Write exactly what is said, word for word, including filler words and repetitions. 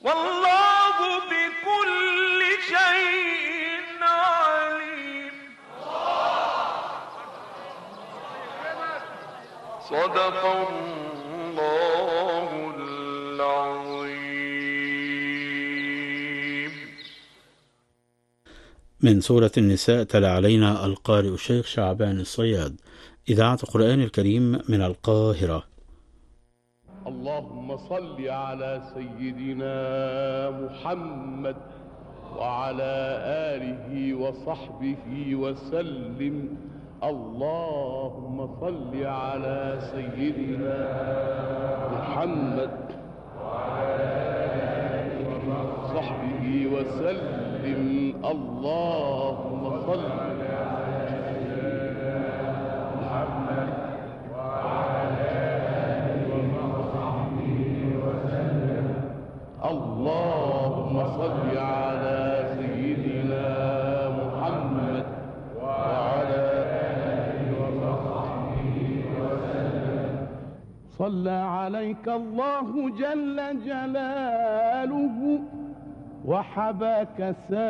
والله بكل شيء عليم. صدق الله العظيم. من سورة النساء تلا علينا القارئ الشيخ شعبان الصياد، إذاعة القرآن الكريم من القاهرة. اللهم صل على سيدنا محمد وعلى آله وصحبه وسلم. اللهم صل على سيدنا محمد وعلى آله وصحبه وسلم. اللهم صل على سيدنا محمد وعلى آله وصحبه وسلم. اللهم صل على سيدنا محمد وعلى آله وصحبه وسلم. صلى عليك الله جل جلاله وحباك سائر